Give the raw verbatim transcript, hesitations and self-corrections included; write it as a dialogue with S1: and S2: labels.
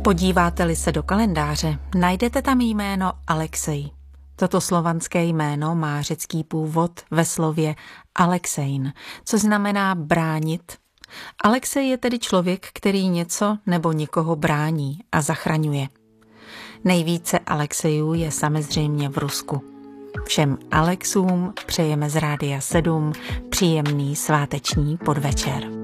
S1: Podíváte-li se do kalendáře, najdete tam jméno Alexej. Toto slovanské jméno má řecký původ ve slově Alexein, což znamená bránit. Alexej je tedy člověk, který něco nebo někoho brání a zachraňuje. Nejvíce Alexejů je samozřejmě v Rusku. Všem Alexům přejeme z Rádia sedm příjemný sváteční podvečer.